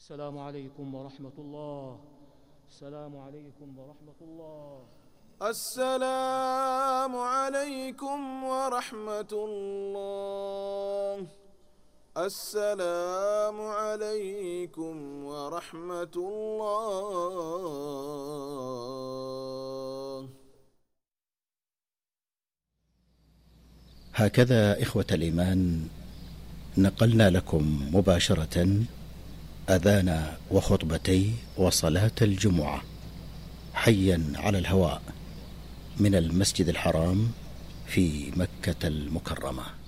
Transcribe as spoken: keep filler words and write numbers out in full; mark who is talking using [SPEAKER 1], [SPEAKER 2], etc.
[SPEAKER 1] السلام عليكم ورحمة الله. السلام عليكم ورحمة الله.
[SPEAKER 2] السلام عليكم ورحمة الله. السلام عليكم ورحمة الله.
[SPEAKER 3] هكذا إخوة الإيمان نقلنا لكم مباشرة أذان وخطبتي وصلاة الجمعة حيا على الهواء من المسجد الحرام في مكة المكرمة.